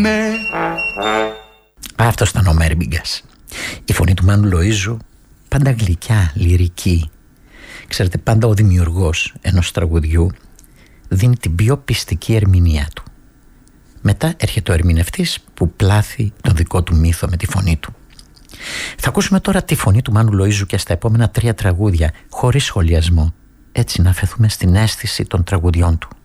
Αυτός ήταν ο Μέρμπιγκας. Η φωνή του Μάνου Λοΐζου, πάντα γλυκιά, λυρική. Ξέρετε, πάντα ο δημιουργός ενός τραγουδιού δίνει την πιο πιστική ερμηνεία του. Μετά έρχεται ο ερμηνευτής που πλάθει τον δικό του μύθο με τη φωνή του. Θα ακούσουμε τώρα τη φωνή του Μάνου Λοΐζου και στα επόμενα 3 τραγούδια, χωρίς σχολιασμό, έτσι να αφαιθούμε στην αίσθηση των τραγουδιών του.